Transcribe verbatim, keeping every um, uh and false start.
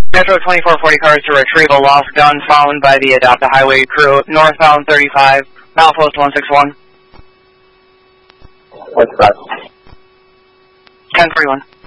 Metro twenty-four forty cars to retrieval lost gun found by the Adopt a Highway crew, northbound thirty-five, milepost one six one. What's that? ten forty-one.